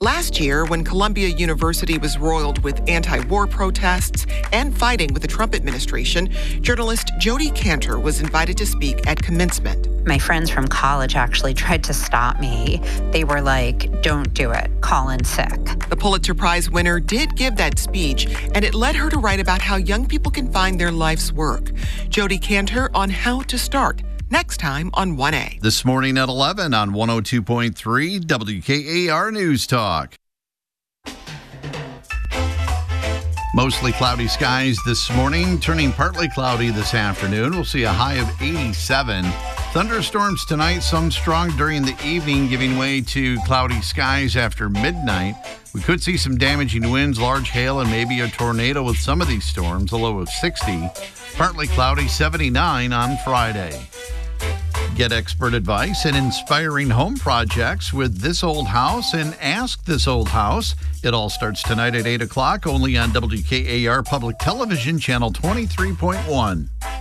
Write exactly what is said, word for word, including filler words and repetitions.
Last year, when Columbia University was roiled with anti-war protests and fighting with the Trump administration, journalist Jodi Kantor was invited to speak at commencement. My friends from college actually tried to stop me. They were like, don't do it, call in sick. The Pulitzer Prize winner did give that speech, and it led her to write about how young people can find their life's work. Jodi Kantor on how to start. Next time on one A. This morning at eleven on one oh two point three W K A R News Talk. Mostly cloudy skies this morning, turning partly cloudy this afternoon. We'll see a high of eighty-seven. Thunderstorms tonight, some strong during the evening, giving way to cloudy skies after midnight. We could see some damaging winds, large hail, and maybe a tornado with some of these storms, a low of sixty. Partly cloudy, seventy-nine on Friday. Get expert advice and inspiring home projects with This Old House and Ask This Old House. It all starts tonight at eight o'clock, only on W K A R Public Television, Channel twenty-three point one.